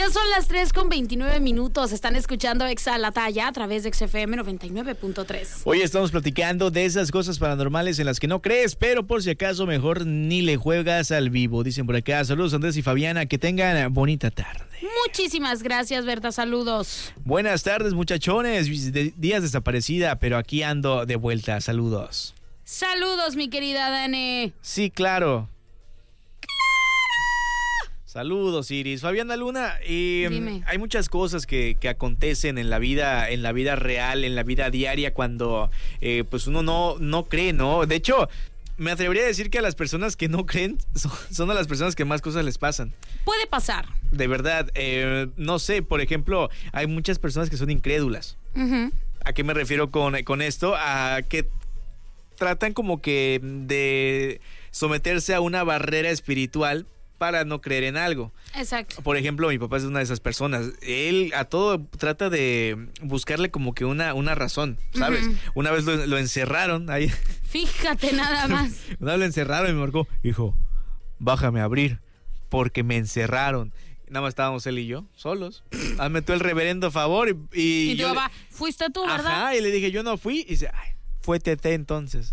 Ya son las 3:29. Están escuchando Exa La Talla a través de XFM 99.3. Hoy estamos platicando de esas cosas paranormales en las que no crees, pero por si acaso mejor ni le juegas al vivo. Dicen por acá. Saludos Andrés y Fabiana, que tengan bonita tarde. Muchísimas gracias, Berta. Saludos. Buenas tardes, muchachones. Días desaparecida, pero aquí ando de vuelta. Saludos. Saludos, mi querida Dani. Sí, claro. Saludos, Iris. Fabiana Luna, hay muchas cosas que acontecen en la vida real, en la vida diaria, cuando pues uno no cree, ¿no? De hecho, me atrevería a decir que a las personas que no creen son a las personas que más cosas les pasan. Puede pasar. De verdad, no sé, por ejemplo, hay muchas personas que son incrédulas. Uh-huh. ¿A qué me refiero con esto? A que tratan como que de someterse a una barrera espiritual para no creer en algo. Exacto. Por ejemplo, mi papá es una de esas personas. Él a todo trata de buscarle como que una razón, ¿sabes? Uh-huh. Una vez lo encerraron ahí. Fíjate nada más. Una vez lo encerraron y me marcó, hijo, bájame a abrir, porque me encerraron. Nada más estábamos él y yo, solos. Hazme tú el reverendo favor. Y tu papá, fuiste tú, ¿verdad? Ajá, y le dije, yo no fui. Y dice, ay, fue Tete entonces.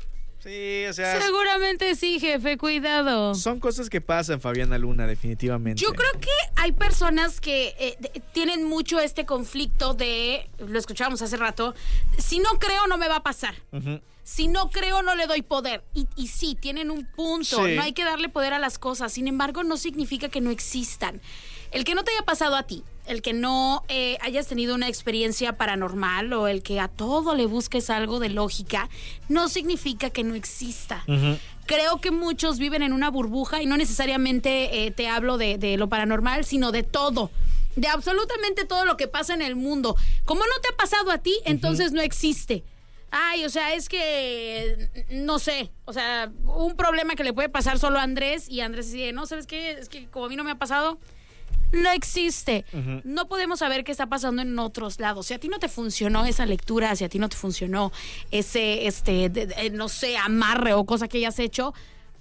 Sí, o sea... Seguramente sí, jefe, cuidado. Son cosas que pasan, Fabiana Luna, definitivamente. Yo creo que hay personas que tienen mucho este conflicto de, lo escuchábamos hace rato, si no creo no me va a pasar. Uh-huh. Si no creo no le doy poder. Y sí, tienen un punto, sí. No hay que darle poder a las cosas. Sin embargo, no significa que no existan. El que no te haya pasado a ti, el que no hayas tenido una experiencia paranormal o el que a todo le busques algo de lógica, no significa que no exista. Uh-huh. Creo que muchos viven en una burbuja y no necesariamente te hablo de lo paranormal, sino de todo. De absolutamente todo lo que pasa en el mundo. Como no te ha pasado a ti, entonces no existe. Ay, o sea, es que, no sé, o sea, un problema que le puede pasar solo a Andrés y Andrés dice, no, ¿sabes qué? Es que como a mí no me ha pasado... No existe. Uh-huh. No podemos saber qué está pasando en otros lados. Si a ti no te funcionó esa lectura, si a ti no te funcionó ese, no sé, amarre o cosa que hayas hecho,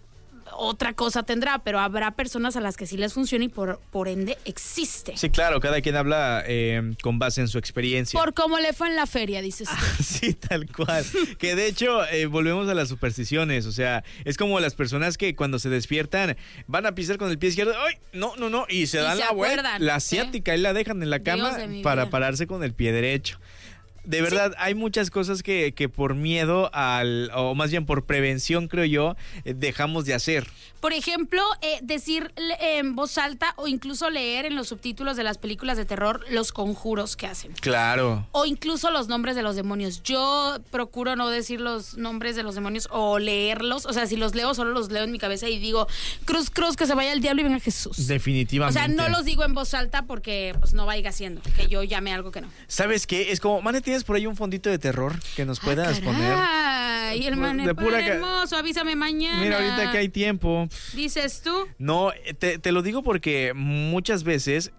otra cosa tendrá, pero habrá personas a las que sí les funciona y por ende existe. Sí, claro, cada quien habla con base en su experiencia. Por cómo le fue en la feria, dices tú. Sí, tal cual. Que de hecho, volvemos a las supersticiones, o sea, es como las personas que cuando se despiertan van a pisar con el pie izquierdo, ¡ay! No, y se dan la vuelta, la asiática, y la dejan en la cama para pararse con el pie derecho. De verdad, sí. Hay muchas cosas que por miedo o más bien por prevención, creo yo, dejamos de hacer. Por ejemplo, decir en voz alta o incluso leer en los subtítulos de las películas de terror los conjuros que hacen. Claro. O incluso los nombres de los demonios. Yo procuro no decir los nombres de los demonios o leerlos. O sea, si los leo, solo los leo en mi cabeza y digo, cruz, cruz, que se vaya el diablo y venga Jesús. Definitivamente. O sea, no los digo en voz alta porque pues no vaya siendo que yo llame algo que no. ¿Sabes qué? Es como, Mane, ¿tienes por ahí un fondito de terror que nos puedas poner? Ay, hermano, hermoso, avísame mañana. Mira, ahorita que hay tiempo. ¿Dices tú? No, te lo digo porque muchas veces,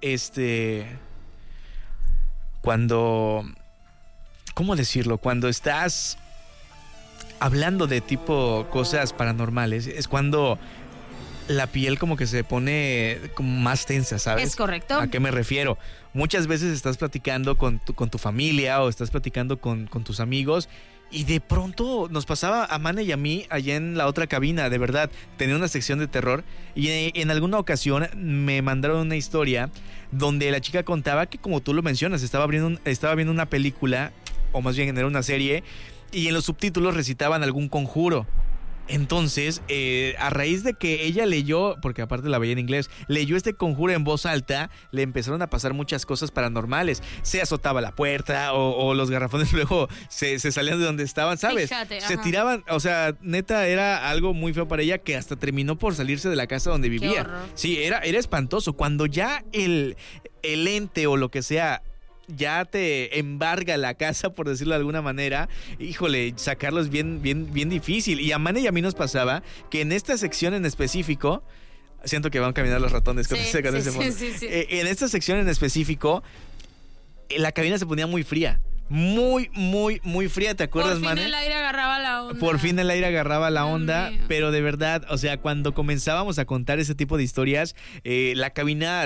cuando, ¿cómo decirlo? Cuando estás hablando de tipo cosas paranormales, es cuando la piel como que se pone como más tensa, ¿sabes? Es correcto. ¿A qué me refiero? Muchas veces estás platicando con tu familia o estás platicando con tus amigos y de pronto nos pasaba a Mane y a mí allá en la otra cabina, de verdad, tenía una sección de terror y en alguna ocasión me mandaron una historia donde la chica contaba que, como tú lo mencionas, estaba viendo una película, o más bien era una serie, y en los subtítulos recitaban algún conjuro. Entonces, a raíz de que ella leyó, porque aparte la veía en inglés, leyó este conjuro en voz alta, le empezaron a pasar muchas cosas paranormales. Se azotaba la puerta o los garrafones luego se salían de donde estaban, ¿sabes? Fíjate, se tiraban, o sea, neta era algo muy feo para ella que hasta terminó por salirse de la casa donde vivía. Qué horror. Sí, era espantoso. Cuando ya el ente o lo que sea ya te embarga la casa, por decirlo de alguna manera, híjole, sacarlo es bien difícil. Y a Mane y a mí nos pasaba que en esta sección en específico, siento que van a caminar los ratones con ese fondo. Sí. En esta sección en específico, la cabina se ponía muy fría. Muy fría, ¿te acuerdas, Mane? Por fin el aire agarraba la onda. Por fin el aire agarraba la onda, pero de verdad, o sea, cuando comenzábamos a contar ese tipo de historias, la cabina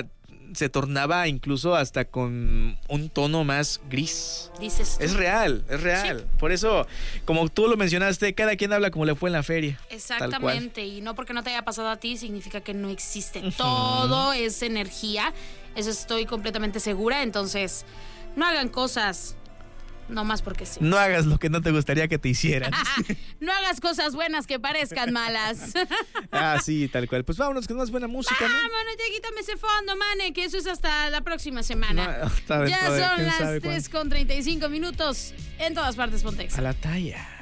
se tornaba incluso hasta con un tono más gris. Dices tú. Es real. Sí. Por eso, como tú lo mencionaste, cada quien habla como le fue en la feria. Exactamente, y no porque no te haya pasado a ti significa que no existe. Todo es energía, eso estoy completamente segura, entonces no hagan cosas nomás porque sí. No hagas lo que no te gustaría que te hicieran. No hagas cosas buenas que parezcan malas. Sí, tal cual. Pues vámonos con más buena música, ¿no? Vámonos, ya quítame ese fondo, mane, que eso es hasta la próxima semana. No, ya son las 3:35 en todas partes, Pontex. A la talla.